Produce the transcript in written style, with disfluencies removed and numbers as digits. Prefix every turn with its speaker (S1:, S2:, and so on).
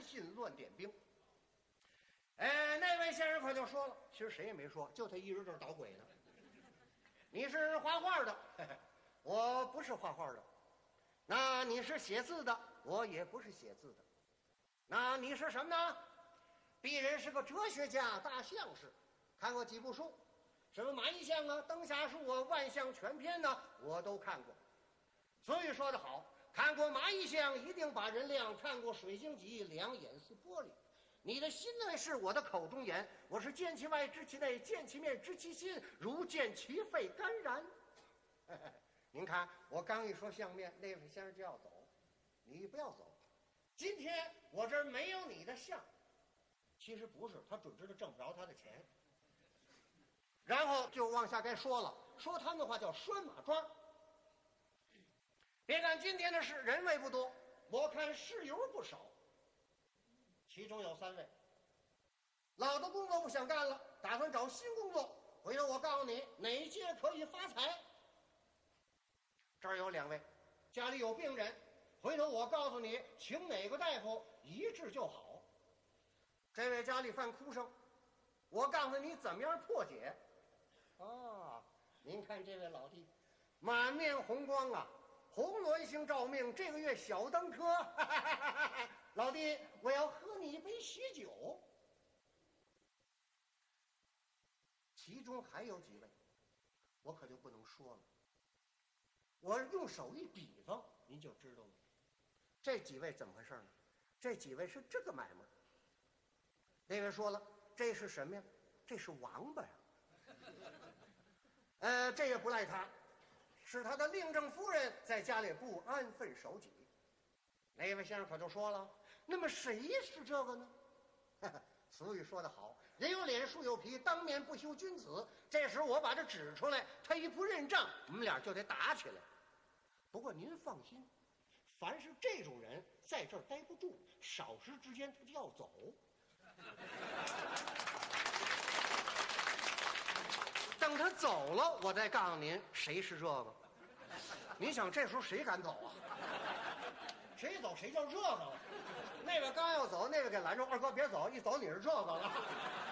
S1: 信乱点兵。那位先生可就说了，其实谁也没说，就他一人这儿捣鬼呢。你是画画的，我不是画画的。那你是写字的，我也不是写字的。那你是什么呢？鄙人是个哲学家、大相士，看过几部书，什么马邑相啊、灯下书啊、万象全篇呢，我都看过。所以说得好，看过马邑相一定把人亮，看过水晶集两眼似玻璃。你的心内是我的口中言，我是见其外知其内，见其面知其心，如见其肺肝然。您看我刚一说相面，那位先生就要走，你不要走，今天我这儿没有你的相。其实不是，他准知道挣不着他的钱。然后就往下该说了，说他们的话叫拴马桩。别看今天的事人位不多，我看事由不少，其中有3位老的工作不想干了，打算找新工作。回头我告诉你哪届可以发财。这儿有2位家里有病人，回头我告诉你请哪个大夫一治就好。这位家里犯哭声，我告诉你怎么样破解。您看这位老弟满面红光啊，红鸾星照命，这个月小登科。老弟，我要喝你一杯喜酒。其中还有几位我可就不能说了，我用手一比方您就知道了。这几位怎么回事呢？这几位是这个买卖。那位说了，这是什么呀？这是王八呀。这也不赖他，是他的令正夫人在家里不安分守己。那位先生可就说了，那么谁是这个呢？俗语说得好，人有脸树有皮，当面不修君子。这时我把这指出来，他一不认账，我们俩就得打起来。不过您放心，凡是这种人在这儿待不住，少时之间他就要走。等他走了，我再告诉您谁是这个。您想这时候谁敢走啊？谁走谁叫这个了。那位刚要走，那位给拦住，二哥别走，一走你是这个了。